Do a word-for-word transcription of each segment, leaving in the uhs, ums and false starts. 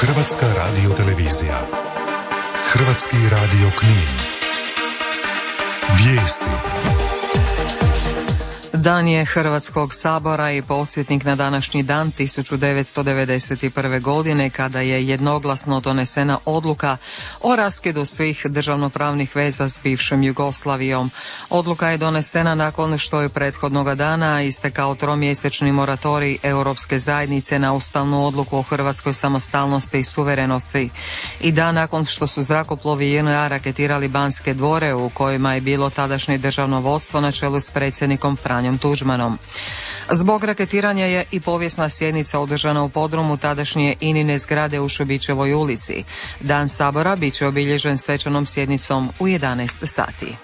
Hrvatska radiotelevizija. Hrvatski radio Knin. Vijesti. Dan je Hrvatskog sabora i podsjetnik na današnji dan tisuću devetsto devedeset prve. godine kada je jednoglasno donesena odluka o raskidu svih državnopravnih veza s bivšom Jugoslavijom. Odluka je donesena nakon što je prethodnoga dana istekao tromjesečni moratorij Europske zajednice na ustavnu odluku o hrvatskoj samostalnosti i suverenosti i dan nakon što su zrakoplovi J N A raketirali Banske dvore u kojima je bilo tadašnje državno vodstvo na čelu s predsjednikom Franjom Tuđmanom. Zbog raketiranja je i povijesna sjednica održana u podrumu tadašnje Inine zgrade u Šubićevoj ulici. Dan Sabora bit će obilježen svečanom sjednicom u jedanaest sati.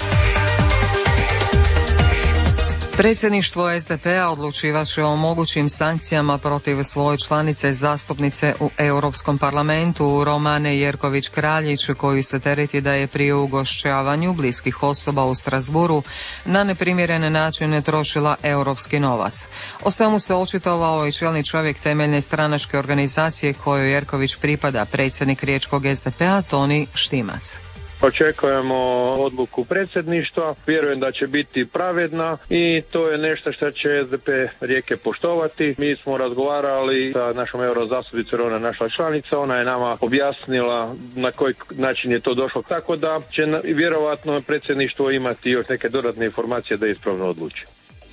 Predsjedništvo S D P-a odlučivat će o mogućim sankcijama protiv svoje članice zastupnice u Europskom parlamentu Romane Jerković-Kraljić, koju se tereti da je pri ugošćavanju bliskih osoba u Strasburu na neprimjeren način trošila europski novac. O svemu se očitovao i čelni čovjek temeljne stranačke organizacije kojoj Jerković pripada, predsjednik riječkog S D P-a Toni Štimac. Očekujemo odluku predsjedništva, vjerujem da će biti pravedna i to je nešto što će S D P Rijeke poštovati. Mi smo razgovarali sa našom eurozastupnicom, ona je naša članica, ona je nama objasnila na koji način je to došlo, tako da će vjerovatno predsjedništvo imati još neke dodatne informacije da ispravno odluči.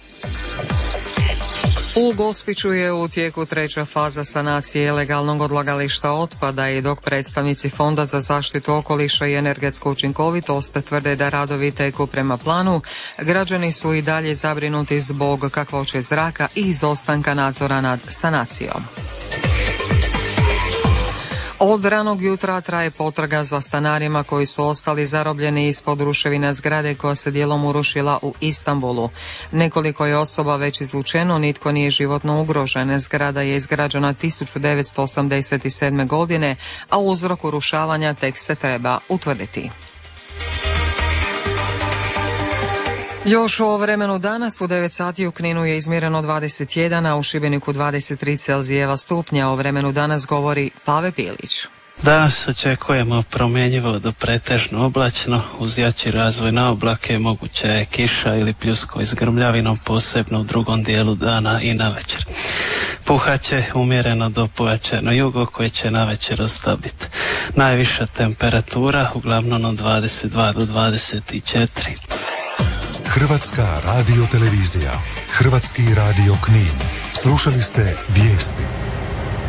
U Gospiću je u tijeku treća faza sanacije ilegalnog odlagališta otpada i dok predstavnici Fonda za zaštitu okoliša i energetsku učinkovitost tvrde da radovi teku prema planu, građani su i dalje zabrinuti zbog kakvoće zraka i izostanka nadzora nad sanacijom. Od ranog jutra traje potraga za stanarima koji su ostali zarobljeni ispod ruševina zgrade koja se dijelom urušila u Istanbulu. Nekoliko je osoba već izvučeno, nitko nije životno ugrožen. Zgrada je izgrađena tisuću devetsto osamdeset sedme. godine, a uzrok urušavanja tek se treba utvrditi. Još o vremenu danas u devet sati u Kninu je izmjereno dvadeset jedan, a u Šibeniku dvadeset tri Celzijeva stupnja. O vremenu danas govori Pave Pilić. Danas očekujemo promjenjivo do pretežno oblačno, uz jači razvoj na oblake, moguća je kiša ili pljusko s grmljavinom, posebno u drugom dijelu dana i navečer. Puhaće umjereno do pojačano jugo koje će navečer oslabiti. Najviša temperatura uglavnom od dvadeset dva do dvadeset četiri. Hrvatska radiotelevizija, Hrvatski radio Knin. Slušali ste vijesti.